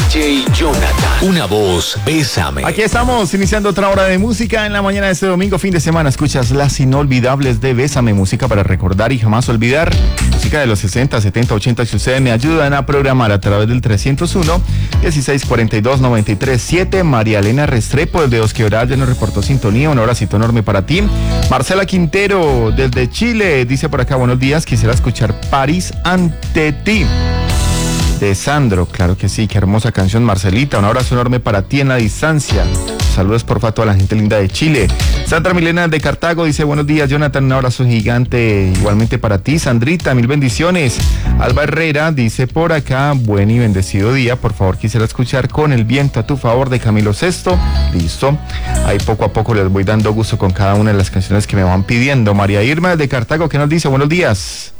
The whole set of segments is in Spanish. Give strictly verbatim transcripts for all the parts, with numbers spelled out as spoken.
J Jonathan. Una voz, Bésame. Aquí estamos, iniciando otra hora de música en la mañana de este domingo, fin de semana. Escuchas las inolvidables de Bésame, música para recordar y jamás olvidar. Música de los sesenta, setenta, ochenta, que ustedes me ayudan a programar a través del trescientos uno, dieciséis cuarenta y dos, noventa y tres siete. María Elena Restrepo, desde Dos Quebradas, ya nos reportó sintonía. Un abracito enorme para ti. Marcela Quintero, desde Chile, dice por acá, buenos días, quisiera escuchar París ante ti, de Sandro. Claro que sí, qué hermosa canción, Marcelita. Un abrazo enorme para ti en la distancia. Saludos porfa a toda la gente linda de Chile. Sandra Milena de Cartago dice, buenos días Jonathan, un abrazo gigante igualmente para ti. Sandrita, mil bendiciones. Alba Herrera dice por acá, buen y bendecido día, por favor quisiera escuchar Con el viento a tu favor de Camilo Sesto. Listo, ahí poco a poco les voy dando gusto con cada una de las canciones que me van pidiendo. María Irma de Cartago, ¿qué nos dice? Buenos días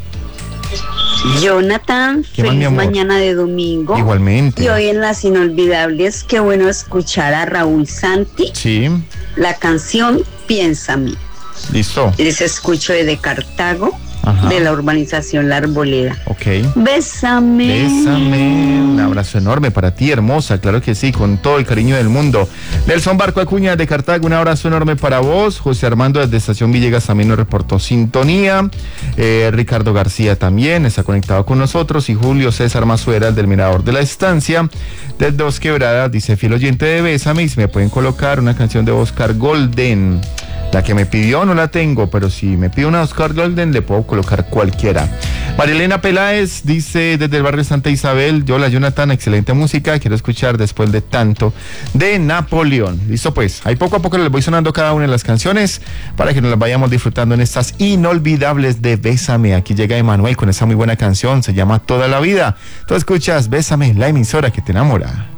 Jonathan, feliz mañana de domingo. Igualmente. Y hoy en Las Inolvidables, qué bueno escuchar a Raúl Santi. Sí. La canción Piénsame. Listo. Les escucho desde Cartago. Ajá. De la urbanización La Arboleda. Ok. Bésame. Bésame. Un abrazo enorme para ti, hermosa. Claro que sí, con todo el cariño del mundo. Nelson Barco Acuña de Cartago, un abrazo enorme para vos. José Armando desde Estación Villegas también nos reportó sintonía. Eh, Ricardo García también está conectado con nosotros. Y Julio César Mazuera, del Mirador de la Estancia, desde Dos Quebradas, dice fiel oyente de Bésame. Y si me pueden colocar una canción de Oscar Golden. La que me pidió no la tengo, pero si me pide una Oscar Golden le puedo colocar cualquiera. Marilena Peláez dice desde el barrio Santa Isabel, yo la Jonathan, excelente música, quiero escuchar Después de tanto de Napoleón. Listo pues, ahí poco a poco les voy sonando cada una de las canciones para que nos las vayamos disfrutando en estas inolvidables de Bésame. Aquí llega Emanuel con esa muy buena canción, se llama Toda la Vida. Tú escuchas Bésame, la emisora que te enamora.